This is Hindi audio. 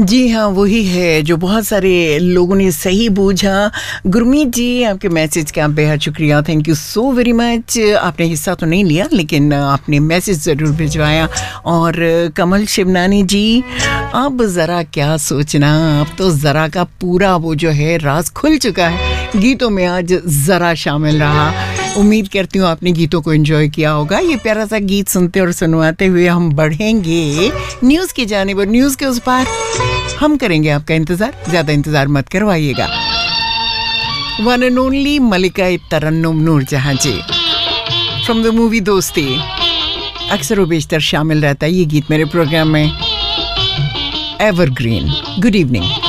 जी हाँ, वही है जो बहुत सारे लोगों ने सही बूझा। गुरमीत जी, आपके मैसेज का बेहद शुक्रिया, thank you so very much. आपने हिस्सा तो नहीं लिया लेकिन आपने मैसेज ज़रूर भिजवाया। और कमल शिवनानी जी, अब ज़रा क्या सोचना, अब तो ज़रा का पूरा वो जो है राज खुल चुका है। गीतों में आज ज़रा शामिल रहा। उम्मीद करती हूँ आपने गीतों को एंजॉय किया होगा। ये प्यारा सा गीत सुनते और सुनवाते हुए हम बढ़ेंगे न्यूज़ की जानिब, और न्यूज़ के उस पार हम करेंगे आपका इंतज़ार। ज़्यादा इंतज़ार मत करवाइएगा। One and only Malika Tarannum Noor Jahan ji from the movie दोस्ती। अक्सर व बेशतर शामिल रहता है ये गीत मेरे प्रोग्राम में। एवरग्रीन। Good evening.